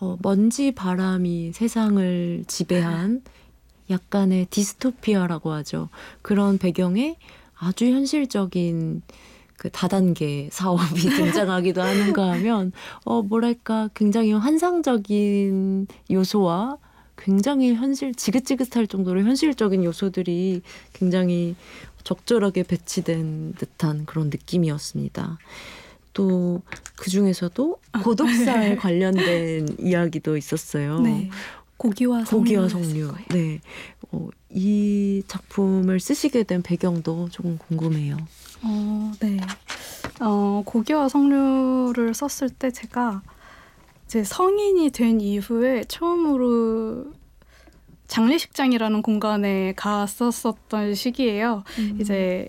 먼지 바람이 세상을 지배한 약간의 디스토피아라고 하죠. 그런 배경에 아주 현실적인 그 다단계 사업이 등장하기도 하는가 하면 뭐랄까 굉장히 환상적인 요소와 굉장히 지긋지긋할 정도로 현실적인 요소들이 굉장히 적절하게 배치된 듯한 그런 느낌이었습니다. 또 그중에서도 고독사에 관련된 이야기도 있었어요. 네. 고기와 석류. 네. 이 작품을 쓰시게 된 배경도 조금 궁금해요. 네. 고기와 석류를 썼을 때 제가 제 성인이 된 이후에 처음으로 장례식장이라는 공간에 갔었던 시기예요. 이제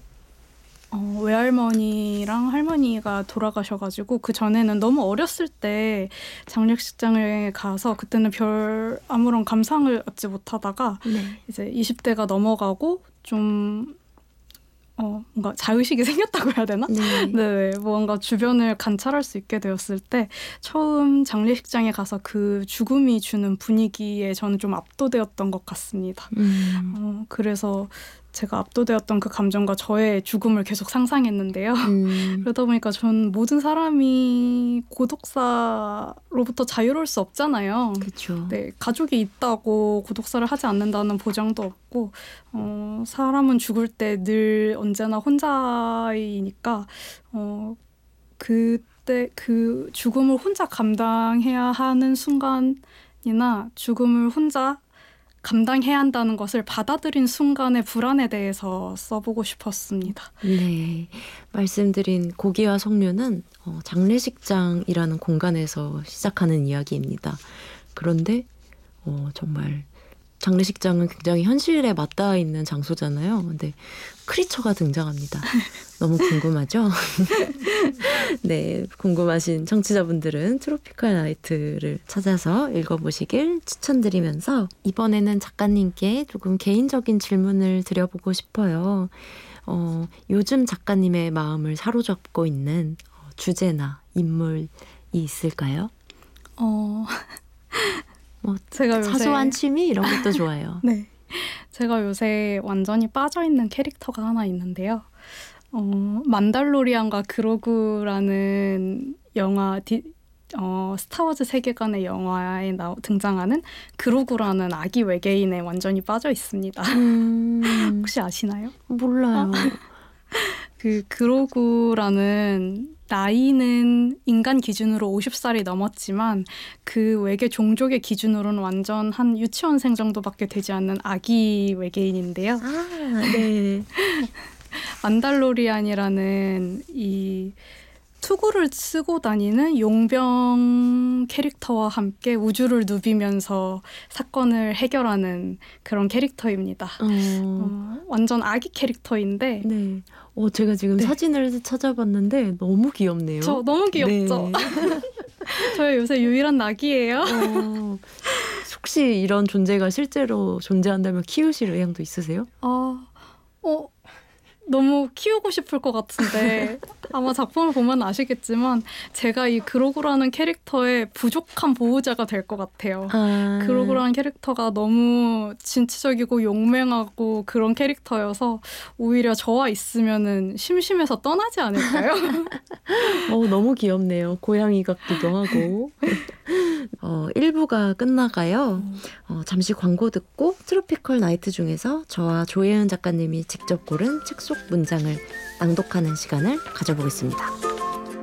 외할머니랑 할머니가 돌아가셔가지고 그 전에는 너무 어렸을 때 장례식장에 가서 그때는 별 아무런 감상을 얻지 못하다가 이제 20대가 넘어가고 좀 뭔가 자의식이 생겼다고 해야 되나? 네, 뭔가 주변을 관찰할 수 있게 되었을 때 처음 장례식장에 가서 그 죽음이 주는 분위기에 저는 좀 압도되었던 것 같습니다. 그래서 제가 압도되었던 그 감정과 저의 죽음을 계속 상상했는데요. 그러다 보니까 전 모든 사람이 고독사로부터 자유로울 수 없잖아요. 그렇죠. 네, 가족이 있다고 고독사를 하지 않는다는 보장도 없고 사람은 죽을 때 늘 언제나 혼자이니까 그때 그 죽음을 혼자 감당해야 하는 순간이나 죽음을 혼자 감당해야 한다는 것을 받아들인 순간의 불안에 대해서 써보고 싶었습니다. 네, 말씀드린 고기와 석류는 장례식장이라는 공간에서 시작하는 이야기입니다. 그런데 정말 장례식장은 굉장히 현실에 맞닿아 있는 장소잖아요. 근데 크리처가 등장합니다. 너무 궁금하죠? 네, 궁금하신 청취자분들은 트로피컬 나이트를 찾아서 읽어보시길 추천드리면서 이번에는 작가님께 조금 개인적인 질문을 드려보고 싶어요. 요즘 작가님의 마음을 사로잡고 있는 주제나 인물이 있을까요? 제가 사소한 취미 이런 것도 좋아요. 네, 제가 요새 완전히 빠져있는 캐릭터가 하나 있는데요. 만달로리안과 그로구라는 영화 스타워즈 세계관의 영화에 등장하는 그로구라는 아기 외계인에 완전히 빠져 있습니다. 혹시 아시나요? 몰라요. 그 그로구라는 나이는 인간 기준으로 50살이 넘었지만 그 외계 종족의 기준으로는 완전 한 유치원생 정도밖에 되지 않는 아기 외계인인데요. 네. 만달로리안이라는 이 투구를 쓰고 다니는 용병 캐릭터와 함께 우주를 누비면서 사건을 해결하는 그런 캐릭터입니다. 완전 아기 캐릭터인데 네. 제가 지금 사진을 찾아봤는데 너무 귀엽네요. 저 너무 귀엽죠? 네. 저의 요새 유일한 낙이에요. 혹시 이런 존재가 실제로 존재한다면 키우실 의향도 있으세요? 너무 키우고 싶을 것 같은데 아마 작품을 보면 아시겠지만 제가 이 그로구라는 캐릭터의 부족한 보호자가 될 것 같아요. 그로구라는 캐릭터가 너무 진취적이고 용맹하고 그런 캐릭터여서 오히려 저와 있으면은 심심해서 떠나지 않을까요? 너무 귀엽네요. 고양이 같기도 하고. 1부가 끝나가요. 잠시 광고 듣고 트로피컬 나이트 중에서 저와 조예은 작가님이 직접 고른 책 속 문장을 낭독하는 시간을 가져보겠습니다.